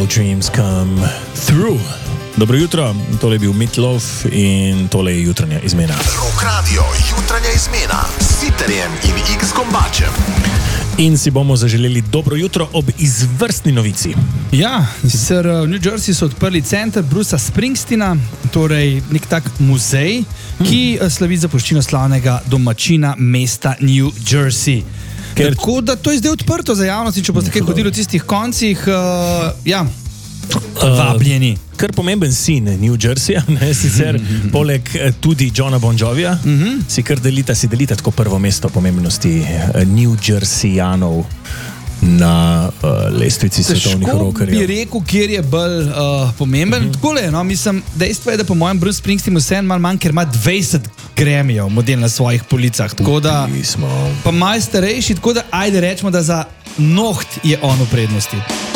all dreams come through. Dobro jutro, tole je bil Meatloaf in tole je jutranja izmena. Rock Radio, jutranja izmena s Sitterjem in X-Gombačem. In si bomo zaželeli dobro jutro ob izvrstni novici. Ja, sicer v New Jersey so odprli center Brucea Springsteena, torej nek tak muzej, ki slavi zapuščino slavnega domačina mesta New Jersey. Tako da to je zdaj odprto za javnost, če boste kaj hodili v tistih koncih, vabljeni. Kar pomemben sin New Jerseyja, sicer poleg tudi Johna Bon Jovija, si delita tako prvo mesto pomembnosti New Jerseyjanov na lestvici svetovnih rockerjev. Težko bi rekel, kjer je bolj pomemben. Takole, mislim, dejstvo je, da po mojem Bruce Springsteen vseeno malo manj, ker ima 20 Grammyjev model na svojih policah. Tako da, pa malo starejši, tako da ajde rečemo, da za noht je on v prednosti.